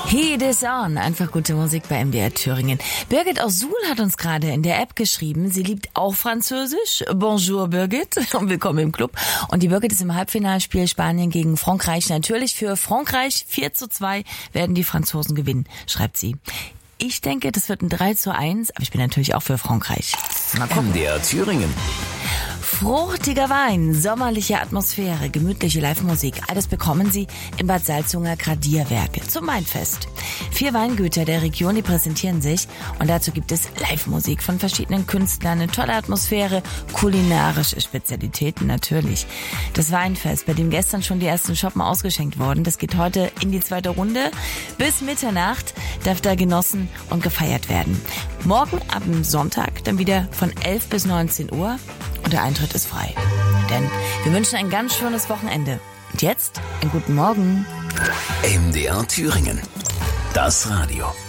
He is on. Einfach gute Musik bei MDR Thüringen. Birgit aus Suhl hat uns gerade in der App geschrieben. Sie liebt auch Französisch. Bonjour Birgit und willkommen im Club. Und die Birgit ist im Halbfinalspiel Spanien gegen Frankreich. Natürlich für Frankreich 4:2 werden die Franzosen gewinnen, schreibt sie. Ich denke, das wird ein 3:1, aber ich bin natürlich auch für Frankreich. Mal gucken. MDR Thüringen. Fruchtiger Wein, sommerliche Atmosphäre, gemütliche Live-Musik, all das bekommen Sie im Bad Salzunger Gradierwerke zum Weinfest. 4 Weingüter der Region, die präsentieren sich und dazu gibt es Live-Musik von verschiedenen Künstlern, eine tolle Atmosphäre, kulinarische Spezialitäten natürlich. Das Weinfest, bei dem gestern schon die ersten Schoppen ausgeschenkt wurden, das geht heute in die 2. Runde. Bis Mitternacht darf da genossen und gefeiert werden. Morgen ab dem Sonntag dann wieder von 11 bis 19 Uhr. Und der Eintritt ist frei. Denn wir wünschen ein ganz schönes Wochenende. Und jetzt einen guten Morgen. MDR Thüringen. Das Radio.